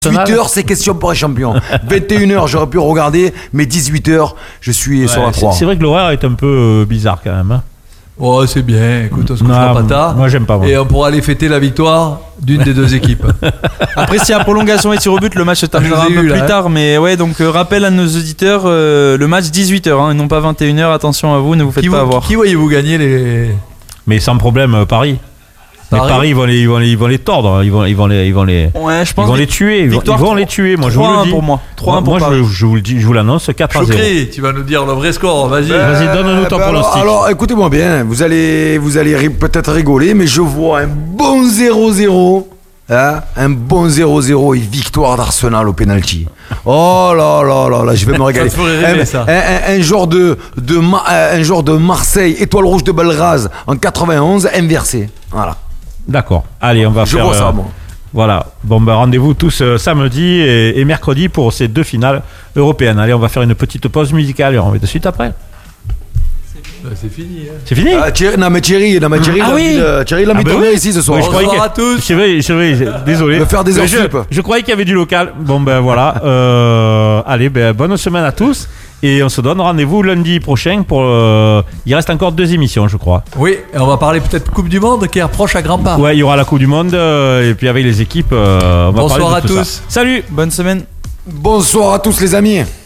18h, c'est question pour un champion. 21h, j'aurais pu regarder, mais 18h, je suis sur la 3. C'est vrai que l'horaire est un peu bizarre quand même. Hein. Oh, c'est bien. Écoute, on se couchera pas tard. Moi, j'aime pas. Moi. Et on pourra aller fêter la victoire d'une des deux équipes. Après, s'il y a prolongation et tir au but, le match se terminera un peu plus tard. Mais ouais, donc rappel à nos auditeurs, le match 18h, hein, et non pas 21h. Attention à vous, ne vous faites pas avoir. Qui voyez-vous gagner les... Mais sans problème, Paris. Mais Paris, ils vont les tordre, ils vont les tuer, ils vont les tuer. Moi, je vous le dis. Pour moi, 3-1 pour moi, Paris. je vous le dis, je vous l'annonce, 4-0. Chokri, tu vas nous dire le vrai score. Vas-y, donne-nous ton pronostic. Alors, écoutez-moi bien. Vous allez peut-être rigoler, mais je vois un bon 0-0. Hein, un bon 0-0 et victoire d'Arsenal au penalty. Oh là, je vais me régaler. Ça te ferait rêver, ça. Un genre de Marseille, étoile rouge de Belgrade en 91 inversé. Voilà. D'accord. Allez, on va faire. Je vois ça, moi. Voilà. Bon, rendez-vous tous samedi et mercredi pour ces deux finales européennes. Allez, on va faire une petite pause musicale et on revient de suite après. C'est fini. Hein. C'est fini. Thierry, Thierry l'a mis tourner ici ce soir. Oui, Bonsoir à tous. C'est vrai, désolé. De faire des heures sup. Je croyais qu'il y avait du local. Bon, voilà. Allez, bonne semaine à tous. Et on se donne rendez-vous lundi prochain pour. Il reste encore 2 émissions, je crois. Oui, et on va parler peut-être Coupe du Monde qui approche à grands pas. Ouais, il y aura la Coupe du Monde. Et puis avec les équipes, on va Bonsoir parler de à tout tous. ça. Salut. Bonne semaine. Bonsoir à tous les amis.